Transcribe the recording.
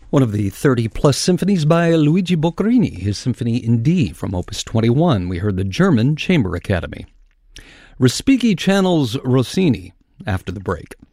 One of the 30-plus symphonies by Luigi Boccherini, his Symphony in D from Opus 21. We heard the German Chamber Academy. Respighi channels Rossini after the break.